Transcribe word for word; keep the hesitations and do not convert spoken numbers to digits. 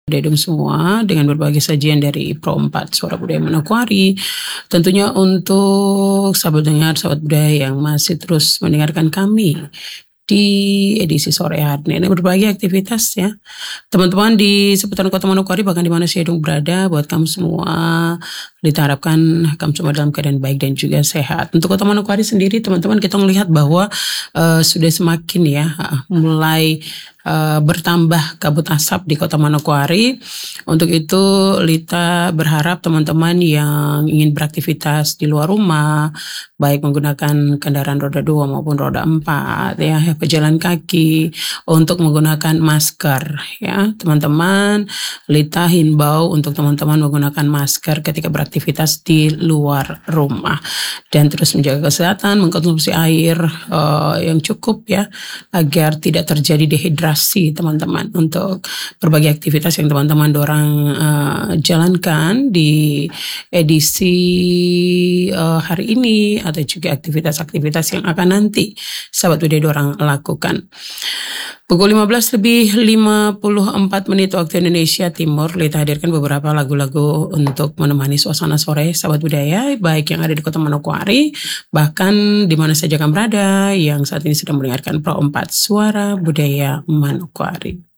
Dedong semua dengan berbagai sajian dari Pro empat Suara Budaya Manokwari. Tentunya untuk sahabat dengar, sahabat budaya yang masih terus mendengarkan kami di edisi sore hari ini, berbagai aktivitas ya teman-teman di seputaran Kota Manokwari, bahkan di mana Syedung berada. Buat kamu semua, kita harapkan kamu semua dalam keadaan baik dan juga sehat. Untuk Kota Manokwari sendiri, teman-teman, kita melihat bahwa uh, sudah semakin ya uh, mulai uh, bertambah kabut asap di Kota Manokwari. Untuk itu Lita berharap teman-teman yang ingin beraktivitas di luar rumah, baik menggunakan kendaraan roda dua maupun roda empat ya, pejalan kaki, untuk menggunakan masker ya teman-teman. Lita himbau untuk teman-teman menggunakan masker ketika beraktivitas di luar rumah, dan terus menjaga kesehatan, mengkonsumsi air uh, yang cukup ya, agar tidak terjadi dehidrasi teman-teman, untuk berbagai aktivitas yang teman-teman dorang uh, jalankan di edisi uh, hari ini, atau juga aktivitas-aktivitas yang akan nanti sahabat budaya dorang lakukan. Pukul lima belas lebih lima puluh empat menit waktu Indonesia Timur, Lita hadirkan beberapa lagu-lagu untuk menemani suasana sore sahabat budaya, baik yang ada di Kota Manokwari, bahkan di mana saja kamu berada, yang saat ini sedang mendengarkan Pro empat Suara Budaya Manokwari.